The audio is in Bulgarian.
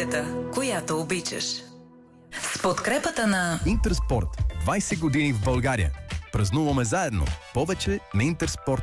музиката, която обичаш. С подкрепата на Интерспорт. 20 години в България. Празнуваме заедно. Повече на Интерспорт.